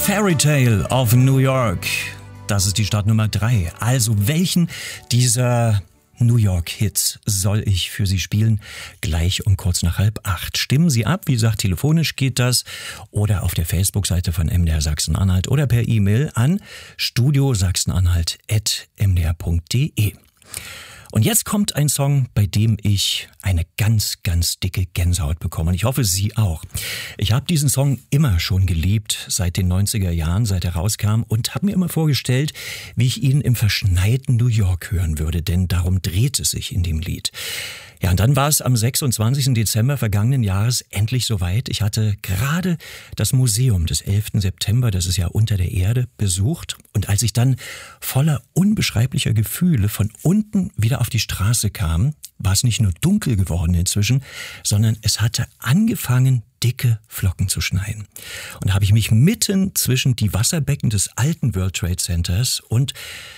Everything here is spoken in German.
Fairy Tale of New York. Das ist die Start Nummer 3. Also welchen dieser New York-Hits soll ich für Sie spielen? Gleich um kurz nach 7:30. Stimmen Sie ab, wie gesagt, telefonisch geht das oder auf der Facebook-Seite von MDR Sachsen-Anhalt oder per E-Mail an studiosachsenanhalt@mdr.de. Und jetzt kommt ein Song, bei dem ich eine ganz, ganz dicke Gänsehaut bekomme. Und ich hoffe, Sie auch. Ich habe diesen Song immer schon geliebt, seit den 90er Jahren, seit er rauskam, und habe mir immer vorgestellt, wie ich ihn im verschneiten New York hören würde, denn darum dreht es sich in dem Lied. Ja, und dann war es am 26. Dezember vergangenen Jahres endlich soweit. Ich hatte gerade das Museum des 11. September, das ist ja unter der Erde, besucht. Und als ich dann voller unbeschreiblicher Gefühle von unten wieder auf die Straße kam, war es nicht nur dunkel geworden inzwischen, sondern es hatte angefangen, dicke Flocken zu schneien. Und da habe ich mich mitten zwischen die Wasserbecken des alten World Trade Centers und